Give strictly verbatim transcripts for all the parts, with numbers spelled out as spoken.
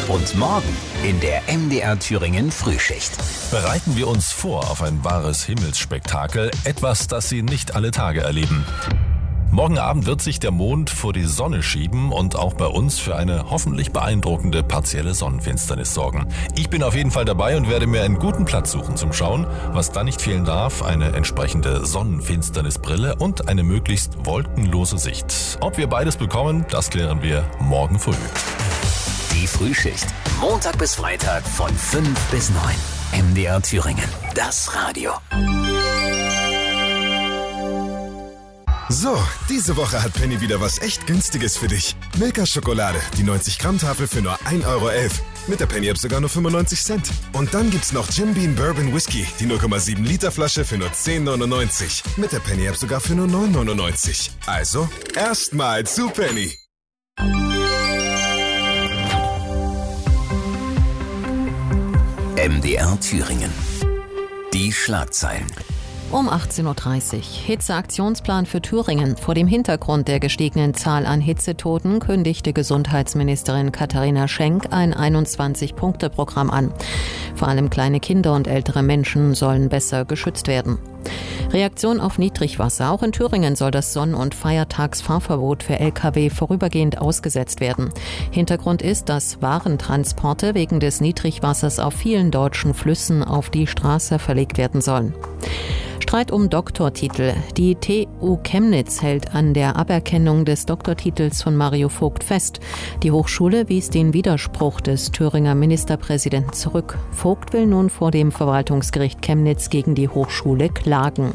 Und morgen in der M D R Thüringen Frühschicht. Bereiten wir uns vor auf ein wahres Himmelsspektakel, etwas, das Sie nicht alle Tage erleben. Morgen Abend wird sich der Mond vor die Sonne schieben und auch bei uns für eine hoffentlich beeindruckende partielle Sonnenfinsternis sorgen. Ich bin auf jeden Fall dabei und werde mir einen guten Platz suchen zum Schauen. Was da nicht fehlen darf, eine entsprechende Sonnenfinsternisbrille und eine möglichst wolkenlose Sicht. Ob wir beides bekommen, das klären wir morgen früh. Die Frühschicht. Montag bis Freitag von fünf bis neun. M D R Thüringen. Das Radio. So, diese Woche hat Penny wieder was echt Günstiges für dich. Milka Schokolade, die neunzig Gramm Tafel für nur ein Euro elf. Mit der Penny-App sogar nur fünfundneunzig Cent. Und dann gibt's noch Jim Beam Bourbon Whisky, die null Komma sieben Liter Flasche für nur zehn neunundneunzig. Mit der Penny-App sogar für nur neun neunundneunzig. Also, erstmal zu Penny. M D R Thüringen. Die Schlagzeilen. Um achtzehn Uhr dreißig. Hitzeaktionsplan für Thüringen. Vor dem Hintergrund der gestiegenen Zahl an Hitzetoten kündigte Gesundheitsministerin Katharina Schenk ein einundzwanzig-Punkte-Programm an. Vor allem kleine Kinder und ältere Menschen sollen besser geschützt werden. Reaktion auf Niedrigwasser. Auch in Thüringen soll das Sonn- und Feiertagsfahrverbot für L K W vorübergehend ausgesetzt werden. Hintergrund ist, dass Warentransporte wegen des Niedrigwassers auf vielen deutschen Flüssen auf die Straße verlegt werden sollen. Streit um Doktortitel. Die T U Chemnitz hält an der Aberkennung des Doktortitels von Mario Vogt fest. Die Hochschule wies den Widerspruch des Thüringer Ministerpräsidenten zurück. Vogt will nun vor dem Verwaltungsgericht Chemnitz gegen die Hochschule klagen.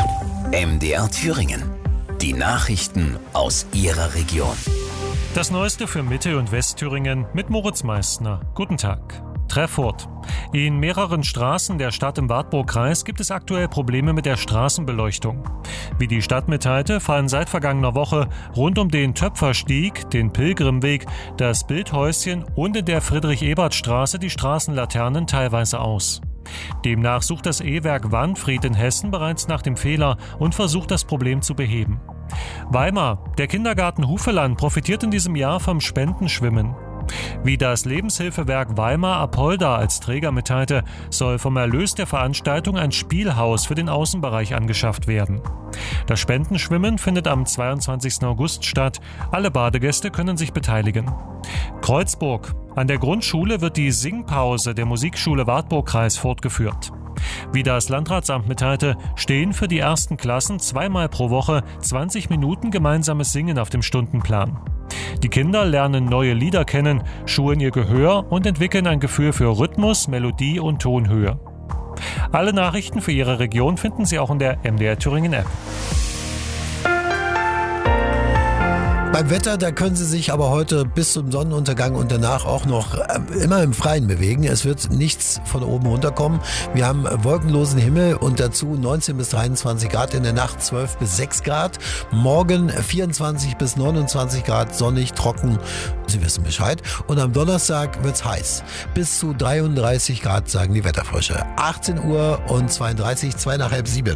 M D R Thüringen. Die Nachrichten aus Ihrer Region. Das Neueste für Mitte- und Westthüringen mit Moritz Meissner. Guten Tag. Treffurt. In mehreren Straßen der Stadt im Wartburgkreis gibt es aktuell Probleme mit der Straßenbeleuchtung. Wie die Stadt mitteilte, fallen seit vergangener Woche rund um den Töpferstieg, den Pilgrimweg, das Bildhäuschen und in der Friedrich-Ebert-Straße die Straßenlaternen teilweise aus. Demnach sucht das E-Werk Wandfried in Hessen bereits nach dem Fehler und versucht, das Problem zu beheben. Weimar. Der Kindergarten Hufeland profitiert in diesem Jahr vom Spendenschwimmen. Wie das Lebenshilfewerk Weimar Apolda als Träger mitteilte, soll vom Erlös der Veranstaltung ein Spielhaus für den Außenbereich angeschafft werden. Das Spendenschwimmen findet am zweiundzwanzigsten August statt. Alle Badegäste können sich beteiligen. Kreuzburg. An der Grundschule wird die Singpause der Musikschule Wartburgkreis fortgeführt. Wie das Landratsamt mitteilte, stehen für die ersten Klassen zweimal pro Woche zwanzig Minuten gemeinsames Singen auf dem Stundenplan. Die Kinder lernen neue Lieder kennen, schulen ihr Gehör und entwickeln ein Gefühl für Rhythmus, Melodie und Tonhöhe. Alle Nachrichten für Ihre Region finden Sie auch in der M D R Thüringen App. Beim Wetter, da können Sie sich aber heute bis zum Sonnenuntergang und danach auch noch äh, immer im Freien bewegen. Es wird nichts von oben runterkommen. Wir haben wolkenlosen Himmel und dazu neunzehn bis dreiundzwanzig Grad, in der Nacht zwölf bis sechs Grad. Morgen vierundzwanzig bis neunundzwanzig Grad, sonnig, trocken. Sie wissen Bescheid. Und am Donnerstag wird's heiß. Bis zu dreiunddreißig Grad, sagen die Wetterfrösche. achtzehn Uhr und zweiunddreißig, zwei nach halb sieben.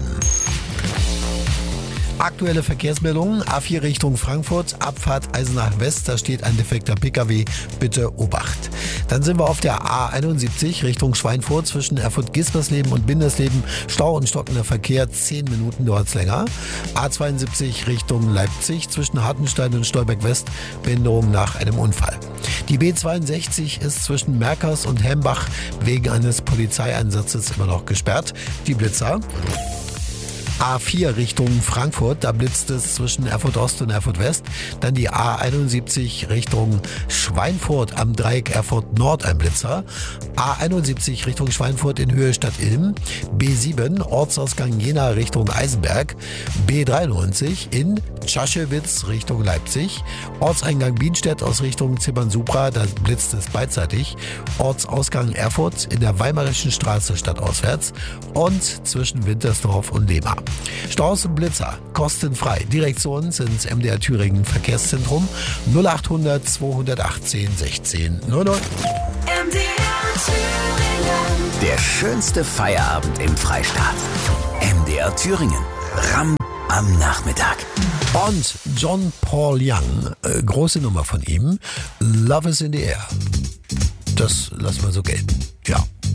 Aktuelle Verkehrsmeldungen, A vier Richtung Frankfurt, Abfahrt Eisenach West, da steht ein defekter Pkw, bitte Obacht. Dann sind wir auf der A einundsiebzig Richtung Schweinfurt zwischen Erfurt-Gispersleben und Bindersleben, Stau und stockender Verkehr, zehn Minuten dauert's länger. A zweiundsiebzig Richtung Leipzig zwischen Hartenstein und Stolberg West, Behinderung nach einem Unfall. Die B zweiundsechzig ist zwischen Merkers und Hembach wegen eines Polizeieinsatzes immer noch gesperrt. Die Blitzer. A vier Richtung Frankfurt, da blitzt es zwischen Erfurt Ost und Erfurt West. Dann die A einundsiebzig Richtung Schweinfurt am Dreieck Erfurt Nord, ein Blitzer. A einundsiebzig Richtung Schweinfurt in Höhe Stadt Ilm. B sieben Ortsausgang Jena Richtung Eisenberg. B dreiundneunzig in Tschaschewitz Richtung Leipzig. Ortseingang Bienstedt aus Richtung Zimmern-Supra, da blitzt es beidseitig. Ortsausgang Erfurt in der Weimarischen Straße stadtauswärts und zwischen Wintersdorf und Lehmar. Staus und Blitzer, kostenfrei. Direktion sind M D R Thüringen Verkehrszentrum null achthundert zweihundertachtzehn sechzehn null null. M D R Thüringen. Der schönste Feierabend im Freistaat. M D R Thüringen. Ram am Nachmittag. Und John Paul Young, äh, große Nummer von ihm, Love is in the Air. Das lassen wir so gelten. Ja.